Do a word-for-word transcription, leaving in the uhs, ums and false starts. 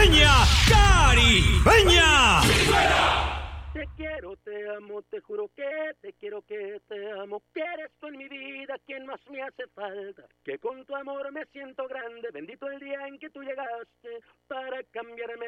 caribeña, caribeña. Te quiero, te amo, te juro que te quiero, que te amo, que eres tú en mi vida quien más me hace falta, que con tu amor me siento grande, bendito el día en que tú llegaste para cambiarme